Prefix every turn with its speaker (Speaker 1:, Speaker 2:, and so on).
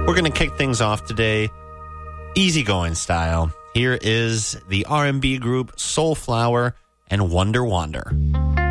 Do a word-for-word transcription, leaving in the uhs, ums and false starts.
Speaker 1: We're going to kick things off today, easygoing style. Here is the R and B group Soulflower and Wonder Wander.